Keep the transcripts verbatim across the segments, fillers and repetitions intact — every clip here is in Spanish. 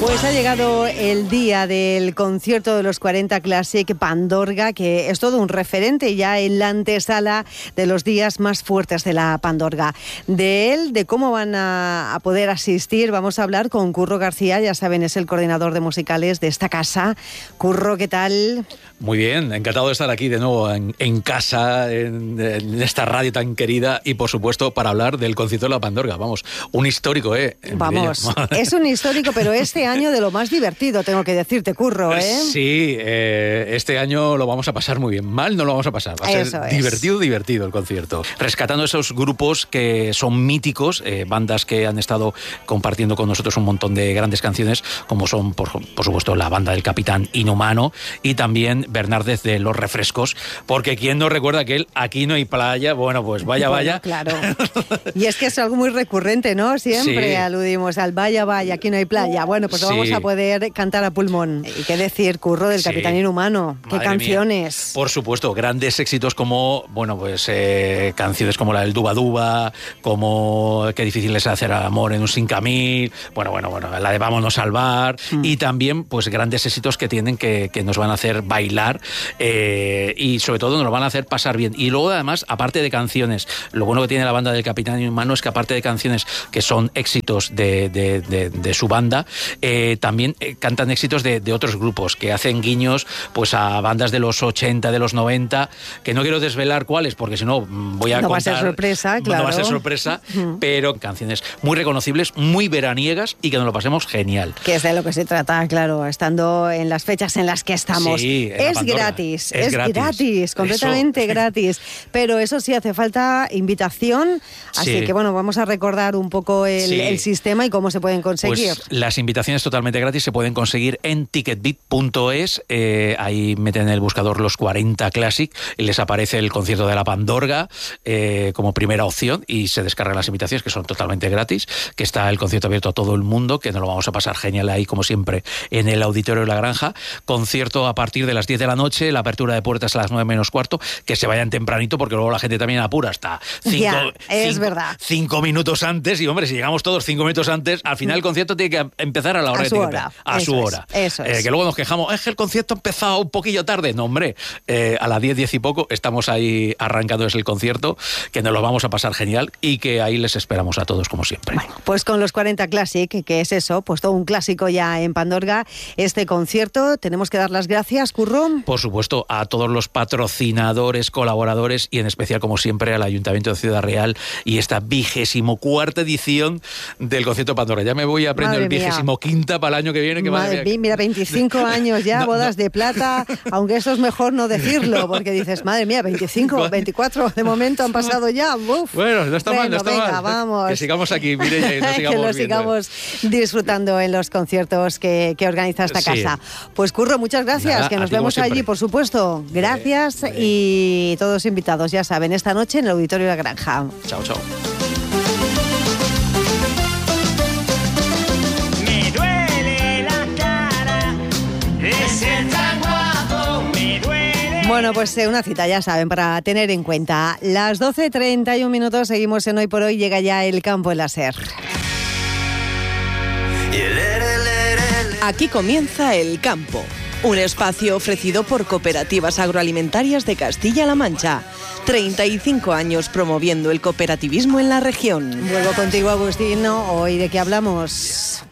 Pues ha llegado el día del concierto de los cuarenta Classic Pandorga, que es todo un referente ya en la antesala de los días más fuertes de la Pandorga. De él, de cómo van a, a poder asistir, vamos a hablar con Curro García, ya saben, es el coordinador de musicales de esta casa. Curro, ¿qué tal? Muy bien, encantado de estar aquí de nuevo en, en casa, en, en esta radio tan querida y, por supuesto, para hablar del concierto de la Pandorga. Vamos, un histórico, ¿eh? Vamos, es un histórico, pero este año de lo más divertido, tengo que decirte, Curro, ¿eh? Sí, eh, este año lo vamos a pasar muy bien. Mal no lo vamos a pasar. Va a Eso ser es. divertido, divertido el concierto. Rescatando esos grupos que son míticos, eh, bandas que han estado compartiendo con nosotros un montón de grandes canciones, como son, por, por supuesto, la banda del Capitán Inhumano y también Bernárdez de Los Refrescos, porque quien no recuerda que él, aquí no hay playa, bueno, pues vaya, Bueno, vaya. Claro. Y es que es algo muy recurrente, ¿no? Siempre Sí. aludimos al vaya, vaya, aquí no hay playa. Bueno, pues lo Sí. vamos a poder cantar a pulmón. ¿Y qué decir, Curro, del Sí. Capitán Inhumano? ¿Qué Madre canciones? mía. Por supuesto, grandes éxitos como, bueno, pues eh, canciones como la del Duba Duba, como Qué difícil es hacer amor en un cinco mil, bueno, bueno, bueno, la de Vámonos al bar, mm. y también pues grandes éxitos que tienen que, que nos van a hacer bailar eh, y sobre todo nos lo van a hacer pasar bien. Y luego además, aparte de canciones, lo bueno que tiene la banda del Capitán Inhumano es que aparte de canciones que son éxitos de, de, de, de su banda, eh, también eh, cantan éxitos de, de otros grupos que hacen guiños pues a bandas de los ochenta, de los noventa, que no quiero desvelar cuáles porque si no voy a no contar, va a ser sorpresa, claro. No va a ser sorpresa, uh-huh. pero canciones muy reconocibles, muy veraniegas y que nos lo pasemos genial. Que es de lo que se trata, claro, estando en las fechas en las que estamos. Sí, es gratis, es, es gratis, gratis, completamente eso. gratis. Pero eso sí, hace falta invitación, así sí. que bueno, vamos a recordar un poco el, sí. el sistema y cómo se pueden conseguir. Pues las invitaciones totalmente gratis se pueden conseguir en ticketbit punto es, eh, ahí meten en el buscador los cuarenta Classic y les aparece el concierto de la Pandorga eh, como primera opción y se descargan las invitaciones que son totalmente gratis, que está el concierto abierto a todo el mundo, que nos lo vamos a pasar genial ahí como siempre en el Auditorio de la Granja, concierto a partir de las diez de la noche, la apertura de puertas a las nueve menos cuarto, que se vayan tempranito porque luego la gente también apura hasta cinco, es cinco, verdad. cinco minutos antes y hombre, si llegamos todos cinco minutos antes, al final el concierto tiene que empezar a la hora a que su tiene hora, que a eso su hora. Es, eso es. Eh, que luego nos quejamos, es que el concierto ha empezado un poquillo tarde. No, hombre, eh, a las diez, diez y poco estamos ahí arrancando el concierto, que nos lo vamos a pasar genial y que ahí les esperamos a todos como siempre. Bueno, pues con los cuarenta Classic, que es eso, pues todo un clásico ya en Pandorga, este concierto, tenemos que dar las gracias, Curro. Por supuesto, a todos los patrocinadores, colaboradores y en especial, como siempre, al Ayuntamiento de Ciudad Real y esta vigésimo cuarta edición del concierto de Pandorga. Ya me voy a aprender el vigésimo quinta para el año que viene. Que madre madre mía, mira, veinticinco años ya, no, bodas no. de plata, aunque eso es mejor no decirlo, porque dices, madre mía, veinticinco, veinticuatro de momento han pasado ya. Uf. Bueno, no está bueno, mal, no está venga, mal. Vamos. Que sigamos aquí, Mireia, y nos sigamos que lo viendo. sigamos disfrutando en los conciertos que, que organiza esta sí. casa. Pues Curro, muchas gracias, Nada, que nos vemos allí, por supuesto. Gracias sí, y todos invitados, ya saben, esta noche en el Auditorio de la Granja. Chao, chao. Me duele la cara de ser tan guapo, me duele. Bueno, pues una cita, ya saben, para tener en cuenta. Las doce treinta y un minutos, seguimos en Hoy por Hoy, llega ya el Campo en la Ser. Aquí comienza El Campo, un espacio ofrecido por Cooperativas Agroalimentarias de Castilla-La Mancha. treinta y cinco años promoviendo el cooperativismo en la región. Vuelvo contigo, Agustino. Hoy, ¿de qué hablamos?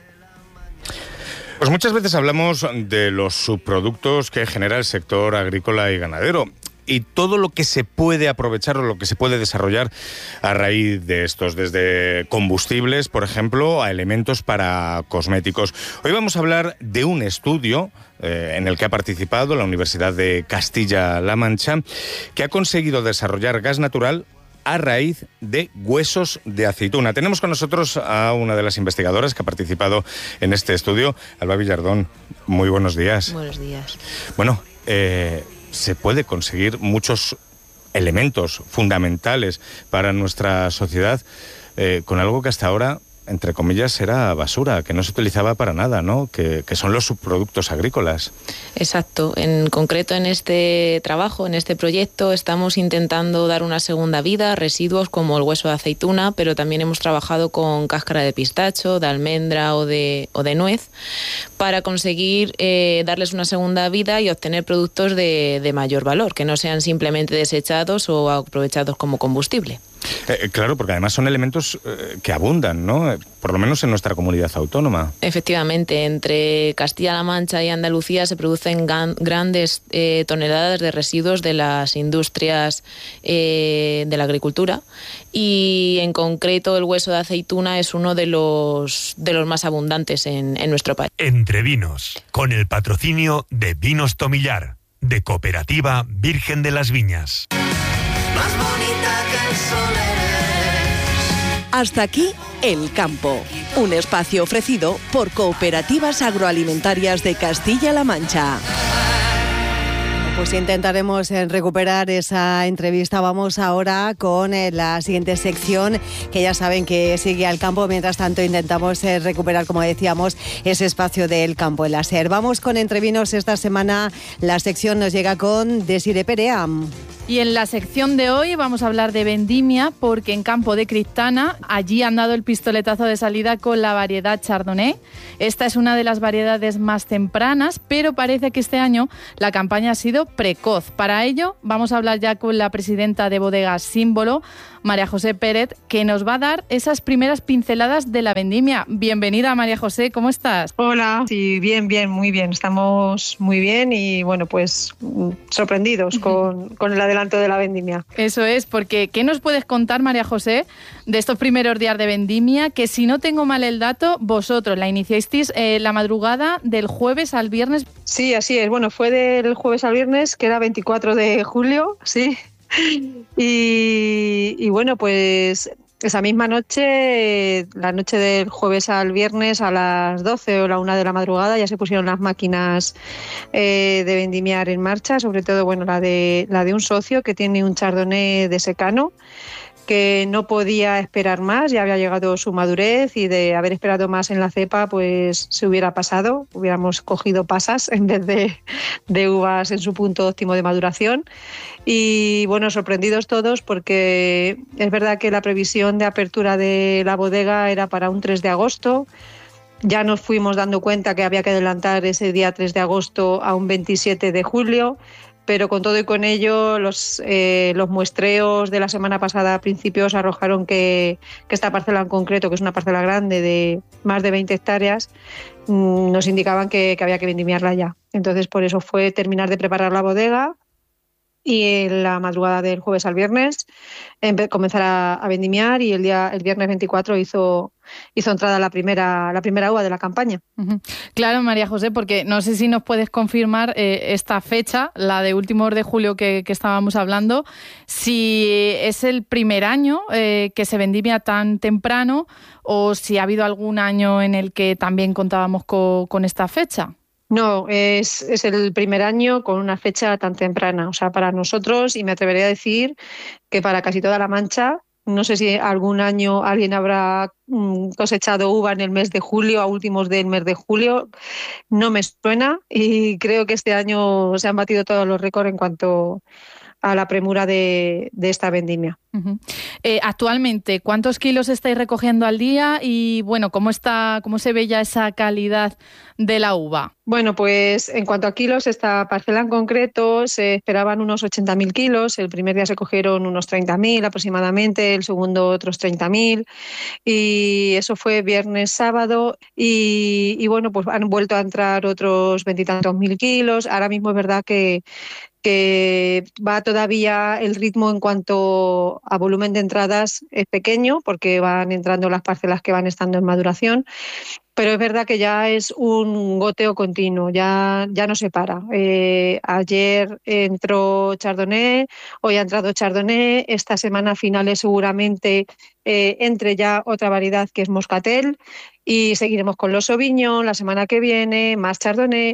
Pues muchas veces hablamos de los subproductos que genera el sector agrícola y ganadero y todo lo que se puede aprovechar o lo que se puede desarrollar a raíz de estos, desde combustibles, por ejemplo, a elementos para cosméticos. Hoy vamos a hablar de un estudio eh, en el que ha participado la Universidad de Castilla-La Mancha, que ha conseguido desarrollar gas natural a raíz de huesos de aceituna. Tenemos con nosotros a una de las investigadoras que ha participado en este estudio, Alba Villardón. Muy buenos días. Buenos días. Bueno, eh... se puede conseguir muchos elementos fundamentales para nuestra sociedad eh, con algo que hasta ahora entre comillas, era basura, que no se utilizaba para nada, ¿no? Que, que son los subproductos agrícolas. Exacto. En concreto, en este trabajo, en este proyecto, estamos intentando dar una segunda vida a residuos como el hueso de aceituna, pero también hemos trabajado con cáscara de pistacho, de almendra o de, o de nuez, para conseguir eh, darles una segunda vida y obtener productos de, de mayor valor, que no sean simplemente desechados o aprovechados como combustible. Eh, claro, porque además son elementos eh, que abundan, ¿no? Eh, por lo menos en nuestra comunidad autónoma. Efectivamente, entre Castilla-La Mancha y Andalucía se producen gan- grandes eh, toneladas de residuos de las industrias eh, de la agricultura, y en concreto el hueso de aceituna es uno de los, de los más abundantes en, en nuestro país. Entre Vinos, con el patrocinio de Vinos Tomillar, de Cooperativa Virgen de las Viñas. Más bonita que el sol eres. Hasta aquí El Campo, un espacio ofrecido por Cooperativas Agroalimentarias de Castilla-La Mancha. Pues intentaremos eh, recuperar esa entrevista. Vamos ahora con eh, la siguiente sección, que ya saben que sigue al campo. Mientras tanto, intentamos eh, recuperar, como decíamos, ese espacio del campo en la SER. Vamos con Entre Vinos. Esta semana la sección nos llega con Desiree Perea. Y en la sección de hoy vamos a hablar de vendimia, porque en Campo de Cristana allí han dado el pistoletazo de salida con la variedad Chardonnay. Esta es una de las variedades más tempranas, pero parece que este año la campaña ha sido precoz. Para ello vamos a hablar ya con la presidenta de Bodega Símbolo, María José Pérez, que nos va a dar esas primeras pinceladas de la vendimia. Bienvenida, María José, ¿cómo estás? Hola, sí, bien, bien, muy bien. Estamos muy bien y, bueno, pues sorprendidos con, con el adelanto de la vendimia. Eso es, porque ¿qué nos puedes contar, María José, de estos primeros días de vendimia? Que si no tengo mal el dato, vosotros la iniciasteis eh, la madrugada del jueves al viernes. Sí, así es. Bueno, fue del jueves al viernes, que era veinticuatro de julio, sí. Y, y bueno, pues esa misma noche, la noche del jueves al viernes a las doce o la una de la madrugada, ya se pusieron las máquinas eh, de vendimiar en marcha, sobre todo, bueno, la de, la de un socio que tiene un chardonnay de secano, que no podía esperar más, ya había llegado su madurez, y de haber esperado más en la cepa, pues se hubiera pasado, hubiéramos cogido pasas en vez de, de uvas en su punto óptimo de maduración. Y bueno, sorprendidos todos, porque es verdad que la previsión de apertura de la bodega era para un tres de agosto. Ya nos fuimos dando cuenta que había que adelantar ese día tres de agosto a un veintisiete de julio, pero con todo y con ello los, eh, los muestreos de la semana pasada a principios arrojaron que, que esta parcela en concreto, que es una parcela grande de más de veinte hectáreas, mmm, nos indicaban que, que había que vendimiarla ya. Entonces, por eso fue terminar de preparar la bodega y en la madrugada del jueves al viernes comenzar a, a vendimiar, y el día el viernes veinticuatro hizo hizo entrada la primera la primera uva de la campaña. Uh-huh. Claro, María José, porque no sé si nos puedes confirmar eh, esta fecha, la de últimos de julio que, que estábamos hablando, si es el primer año eh, que se vendimia tan temprano, o si ha habido algún año en el que también contábamos co, con esta fecha. No, es, es el primer año con una fecha tan temprana. O sea, para nosotros, y me atrevería a decir que para casi toda La Mancha, no sé si algún año alguien habrá cosechado uva en el mes de julio, a últimos del mes de julio, no me suena, y creo que este año se han batido todos los récords en cuanto a la premura de, de esta vendimia. Uh-huh. Eh, actualmente, ¿cuántos kilos estáis recogiendo al día? Y bueno, ¿cómo está, cómo se ve ya esa calidad de la uva? Bueno, pues en cuanto a kilos, esta parcela en concreto se esperaban unos ochenta mil kilos. El primer día se cogieron unos treinta mil aproximadamente, el segundo otros treinta mil, y eso fue viernes, sábado, y, y bueno, pues han vuelto a entrar otros veintitantos mil kilos. Ahora mismo es verdad que que va todavía el ritmo en cuanto a volumen de entradas es pequeño, porque van entrando las parcelas que van estando en maduración, pero es verdad que ya es un goteo continuo, ya, ya no se para. Eh, ayer entró Chardonnay, hoy ha entrado Chardonnay, esta semana a finales seguramente eh, entre ya otra variedad que es Moscatel, y seguiremos con los Sauvignon la semana que viene, más Chardonnay.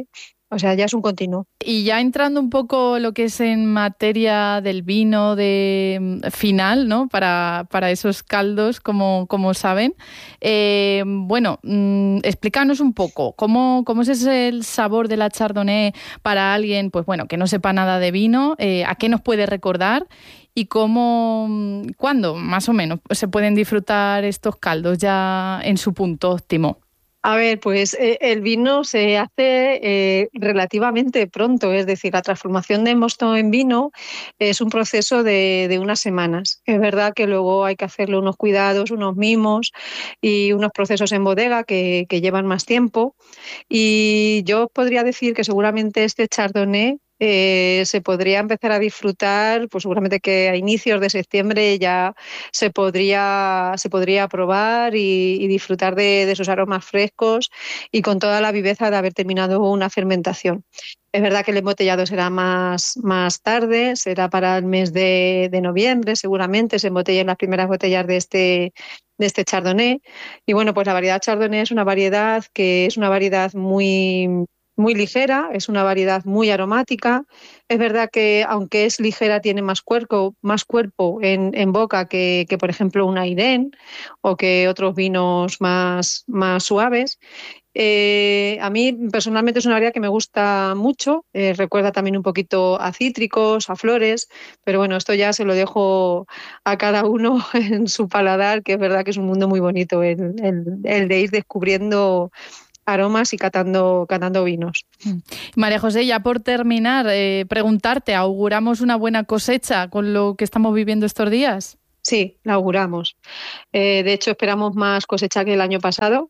O sea, ya es un continuo. Y ya entrando un poco lo que es en materia del vino de final, ¿no? Para, para esos caldos, como, como saben. Eh, bueno, mmm, explícanos un poco, ¿cómo, cómo es el sabor de la Chardonnay para alguien, pues bueno, que no sepa nada de vino? Eh, ¿A qué nos puede recordar? ¿Y cómo, cuándo, más o menos, se pueden disfrutar estos caldos ya en su punto óptimo? A ver, pues eh, el vino se hace eh, relativamente pronto, es decir, la transformación de mosto en vino es un proceso de, de unas semanas. Es verdad que luego hay que hacerle unos cuidados, unos mimos y unos procesos en bodega que, que llevan más tiempo. Y yo podría decir que seguramente este Chardonnay Eh, se podría empezar a disfrutar, pues seguramente que a inicios de septiembre ya se podría, se podría probar y, y disfrutar de, de sus aromas frescos y con toda la viveza de haber terminado una fermentación. Es verdad que el embotellado será más, más tarde, será para el mes de, de noviembre, seguramente se embotellen las primeras botellas de este, de este Chardonnay. Y bueno, pues la variedad Chardonnay es una variedad que es una variedad muy... muy ligera, es una variedad muy aromática. Es verdad que aunque es ligera tiene más cuerpo, más cuerpo en, en boca que, que por ejemplo un Airén o que otros vinos más, más suaves. Eh, a mí personalmente es una variedad que me gusta mucho, eh, recuerda también un poquito a cítricos, a flores, pero bueno, esto ya se lo dejo a cada uno en su paladar, que es verdad que es un mundo muy bonito el, el, el de ir descubriendo aromas y catando, catando vinos. María José, ya por terminar, eh, preguntarte, ¿auguramos una buena cosecha con lo que estamos viviendo estos días? Sí, la auguramos. Eh, de hecho, esperamos más cosecha que el año pasado.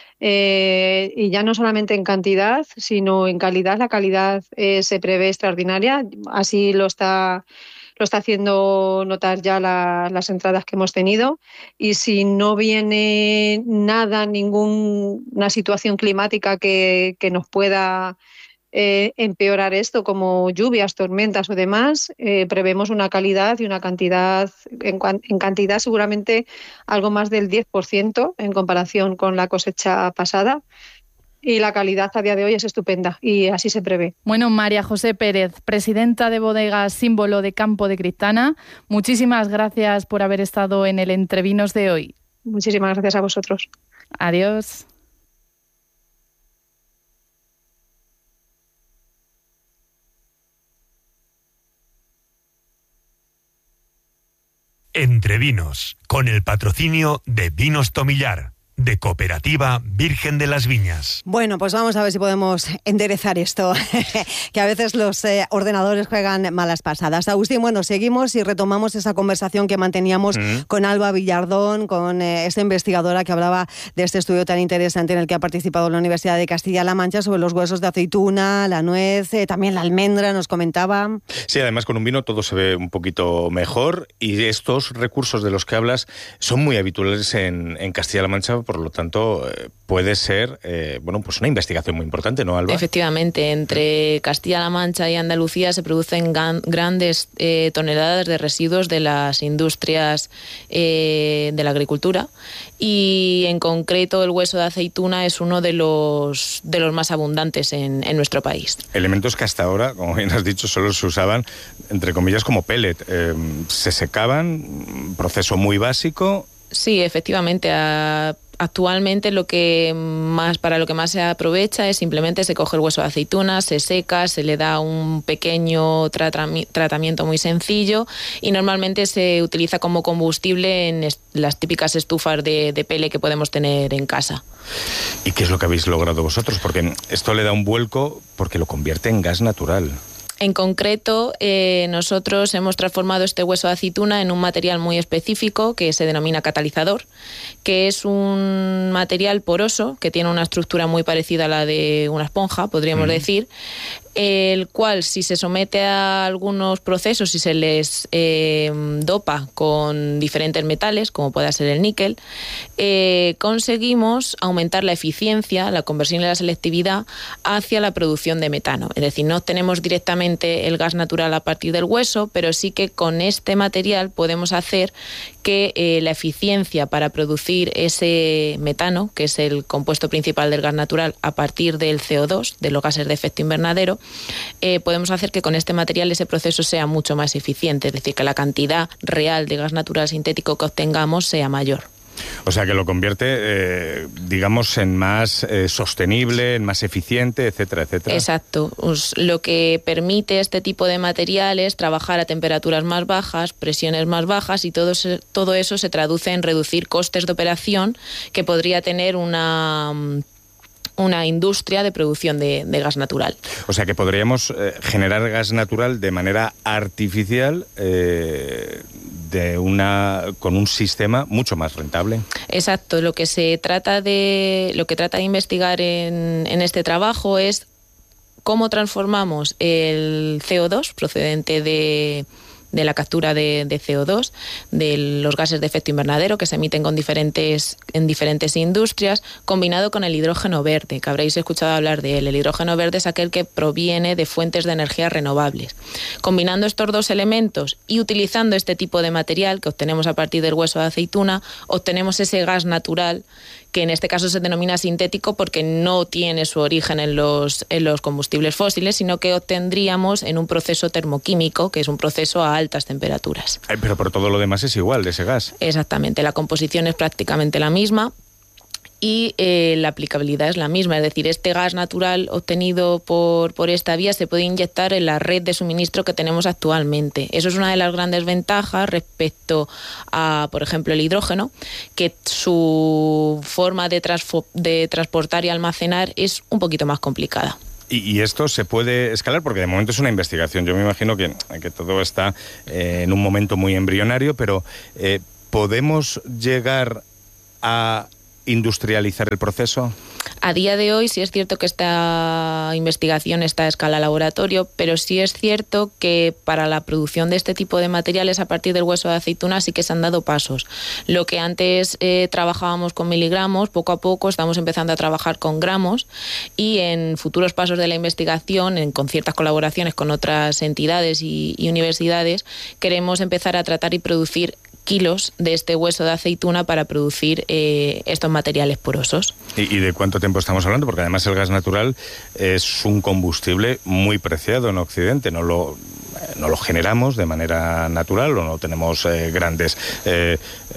Eh, y ya no solamente en cantidad, sino en calidad. La calidad eh, se prevé extraordinaria. Así lo está... lo está haciendo notar ya la, las entradas que hemos tenido, y si no viene nada, ninguna situación climática que, que nos pueda eh, empeorar esto, como lluvias, tormentas o demás, eh, prevemos una calidad y una cantidad, en, en cantidad seguramente algo más del diez por ciento en comparación con la cosecha pasada. Y la calidad a día de hoy es estupenda y así se prevé. Bueno, María José Pérez, presidenta de Bodegas Símbolo de Campo de Criptana, muchísimas gracias por haber estado en el Entrevinos de hoy. Muchísimas gracias a vosotros. Adiós. Entrevinos, con el patrocinio de Vinos Tomillar, de Cooperativa Virgen de las Viñas. Bueno, pues vamos a ver si podemos enderezar esto, que a veces los eh, ordenadores juegan malas pasadas. Agustín, bueno, seguimos y retomamos esa conversación que manteníamos mm. con Alba Villardón, con eh, esta investigadora que hablaba de este estudio tan interesante en el que ha participado la Universidad de Castilla-La Mancha sobre los huesos de aceituna, la nuez, eh, también la almendra, nos comentaba. Sí, además con un vino todo se ve un poquito mejor, y estos recursos de los que hablas son muy habituales en, en Castilla-La Mancha. Por lo tanto, eh, puede ser eh, bueno, pues una investigación muy importante, ¿no, Alba? Efectivamente, entre Castilla-La Mancha y Andalucía se producen gan- grandes eh, toneladas de residuos de las industrias eh, de la agricultura, y en concreto el hueso de aceituna es uno de los, de los más abundantes en, en nuestro país. Elementos que hasta ahora, como bien has dicho, solo se usaban, entre comillas, como pellet. Eh, se secaban, proceso muy básico. Sí, efectivamente. A... Actualmente lo que más, para lo que más se aprovecha es simplemente se coge el hueso de aceituna, se seca, se le da un pequeño tratami- tratamiento muy sencillo, y normalmente se utiliza como combustible en est- las típicas estufas de, de pele que podemos tener en casa. ¿Y qué es lo que habéis logrado vosotros? Porque esto le da un vuelco porque lo convierte en gas natural. En concreto, eh, nosotros hemos transformado este hueso de aceituna en un material muy específico que se denomina catalizador, que es un material poroso que tiene una estructura muy parecida a la de una esponja, podríamos mm. decir, el cual, si se somete a algunos procesos y se les eh, dopa con diferentes metales, como pueda ser el níquel, eh, conseguimos aumentar la eficiencia, la conversión y la selectividad hacia la producción de metano. Es decir, no obtenemos directamente directamente el gas natural a partir del hueso, pero sí que con este material podemos hacer que eh, la eficiencia para producir ese metano, que es el compuesto principal del gas natural, a partir del C O dos, de los gases de efecto invernadero, eh, podemos hacer que con este material ese proceso sea mucho más eficiente, es decir, que la cantidad real de gas natural sintético que obtengamos sea mayor. O sea, que lo convierte, eh, digamos, en más eh, sostenible, en más eficiente, etcétera, etcétera. Exacto. Pues lo que permite este tipo de materiales trabajar a temperaturas más bajas, presiones más bajas, y todo, se, todo eso se traduce en reducir costes de operación que podría tener una... una industria de producción de, de gas natural. O sea que podríamos eh, generar gas natural de manera artificial, eh, de una con un sistema mucho más rentable. Exacto. Lo que se trata de lo que trata de investigar en, en este trabajo es cómo transformamos el C O dos procedente de de la captura de, de C O dos, de los gases de efecto invernadero que se emiten con diferentes, en diferentes industrias, combinado con el hidrógeno verde, que habréis escuchado hablar de él. El hidrógeno verde es aquel que proviene de fuentes de energía renovables. Combinando estos dos elementos y utilizando este tipo de material que obtenemos a partir del hueso de aceituna, obtenemos ese gas natural, que en este caso se denomina sintético porque no tiene su origen en los, en los combustibles fósiles, sino que obtendríamos en un proceso termoquímico, que es un proceso a altas temperaturas. Ay, pero por todo lo demás es igual de ese gas. Exactamente, la composición es prácticamente la misma y eh, la aplicabilidad es la misma. Es decir, este gas natural obtenido por, por esta vía se puede inyectar en la red de suministro que tenemos actualmente. Eso es una de las grandes ventajas respecto a, por ejemplo, el hidrógeno, que su forma de, transfo- de transportar y almacenar es un poquito más complicada. Y, y esto se puede escalar porque de momento es una investigación. Yo me imagino que, que todo está eh, en un momento muy embrionario, pero eh, ¿podemos llegar a industrializar el proceso? A día de hoy sí es cierto que esta investigación está a escala laboratorio, pero sí es cierto que para la producción de este tipo de materiales a partir del hueso de aceituna sí que se han dado pasos. Lo que antes eh, trabajábamos con miligramos, poco a poco estamos empezando a trabajar con gramos, y en futuros pasos de la investigación, en, con ciertas colaboraciones con otras entidades y, y universidades, queremos empezar a tratar y producir kilos de este hueso de aceituna para producir eh, estos materiales porosos. ¿Y, ¿Y de cuánto tiempo estamos hablando? Porque además el gas natural es un combustible muy preciado en Occidente. No lo, no lo generamos de manera natural o no tenemos eh, grandes eh,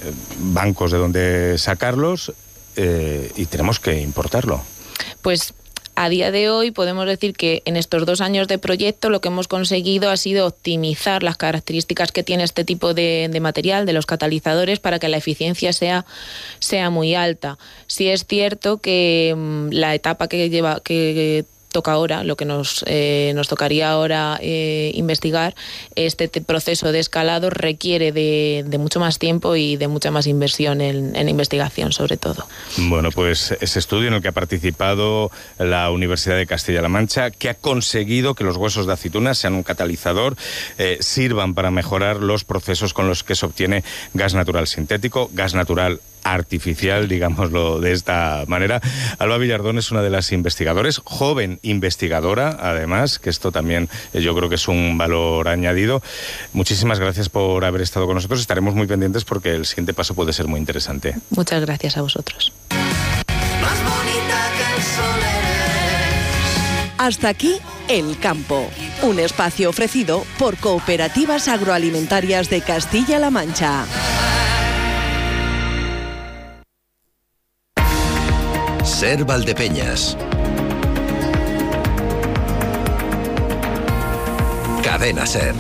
bancos de donde sacarlos eh, y tenemos que importarlo. Pues a día de hoy podemos decir que en estos dos años de proyecto lo que hemos conseguido ha sido optimizar las características que tiene este tipo de, de material, de los catalizadores, para que la eficiencia sea, sea muy alta. Sí es cierto que mmm, la etapa que lleva que toca ahora, lo que nos, eh, nos tocaría ahora eh, investigar, este te, proceso de escalado requiere de, de mucho más tiempo y de mucha más inversión en, en investigación, sobre todo. Bueno, pues ese estudio en el que ha participado la Universidad de Castilla-La Mancha, que ha conseguido que los huesos de aceituna sean un catalizador, eh, sirvan para mejorar los procesos con los que se obtiene gas natural sintético, gas natural artificial, digámoslo de esta manera. Alba Villardón es una de las investigadoras, joven investigadora, además, que esto también eh, yo creo que es un valor añadido. Muchísimas gracias por haber estado con nosotros. Estaremos muy pendientes porque el siguiente paso puede ser muy interesante. Muchas gracias a vosotros. Más bonita que el sol eres. Hasta aquí El Campo, un espacio ofrecido por Cooperativas Agroalimentarias de Castilla-La Mancha. Ser Valdepeñas. Cadena Ser.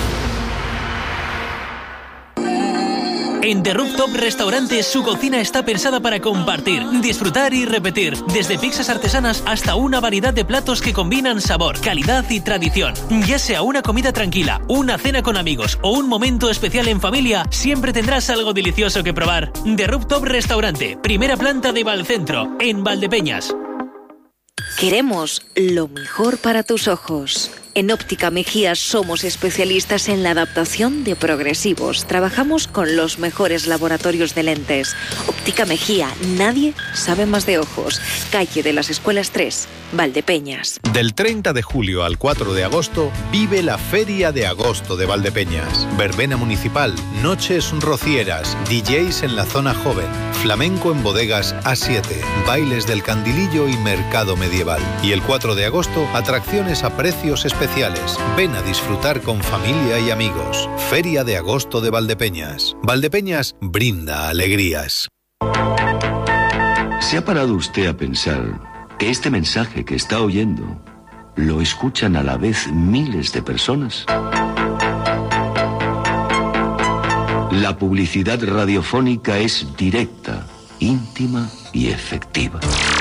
En The Rooftop Restaurante su cocina está pensada para compartir, disfrutar y repetir. Desde pizzas artesanas hasta una variedad de platos que combinan sabor, calidad y tradición. Ya sea una comida tranquila, una cena con amigos o un momento especial en familia, siempre tendrás algo delicioso que probar. The Rooftop Restaurante, primera planta de Valcentro, en Valdepeñas. Queremos lo mejor para tus ojos. En Óptica Mejía somos especialistas en la adaptación de progresivos. Trabajamos con los mejores laboratorios de lentes. Óptica Mejía, nadie sabe más de ojos. Calle de las Escuelas tres, Valdepeñas. Del treinta de julio al cuatro de agosto, vive la Feria de Agosto de Valdepeñas. Verbena municipal, noches rocieras, D Js en la zona joven, flamenco en bodegas A siete, bailes del Candilillo y mercado medieval. Y el cuatro de agosto, atracciones a precios especiales. Ven a disfrutar con familia y amigos. Feria de Agosto de Valdepeñas. Valdepeñas brinda alegrías. ¿Se ha parado usted a pensar que este mensaje que está oyendo lo escuchan a la vez miles de personas? La publicidad radiofónica es directa, íntima y efectiva.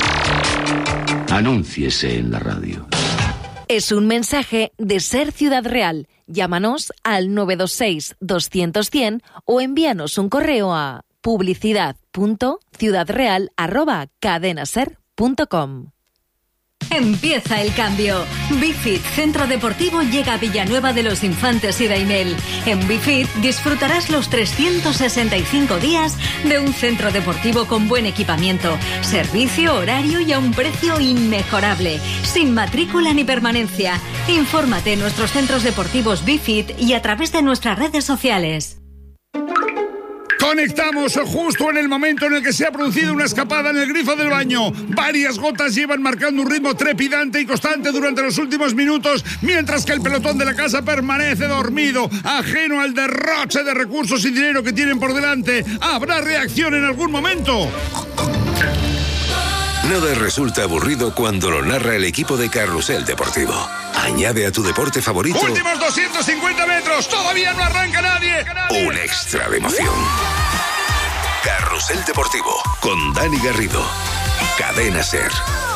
Anúnciese en la radio. Es un mensaje de Ser Ciudad Real. Llámanos al nueve dos seis, doscientos, cien o envíanos un correo a publicidad punto ciudadreal arroba cadenaser punto com. Empieza el cambio. Bifit Centro Deportivo llega a Villanueva de los Infantes y Daimel. En Bifit disfrutarás los trescientos sesenta y cinco días de un centro deportivo con buen equipamiento, servicio, horario y a un precio inmejorable, sin matrícula ni permanencia. Infórmate en nuestros centros deportivos Bifit y a través de nuestras redes sociales. Conectamos justo en el momento en el que se ha producido una escapada en el grifo del baño. Varias gotas llevan marcando un ritmo trepidante y constante durante los últimos minutos, mientras que el pelotón de la casa permanece dormido, ajeno al derroche de recursos y dinero que tienen por delante. ¿Habrá reacción en algún momento? Nada resulta aburrido cuando lo narra el equipo de Carrusel Deportivo. Añade a tu deporte favorito Últimos doscientos cincuenta metros, todavía no arranca nadie. un extra de emoción. Carrusel Deportivo con Dani Garrido. Cadena Ser.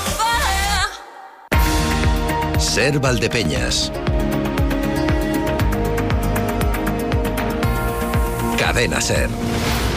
Ser Valdepeñas. Cadena Ser.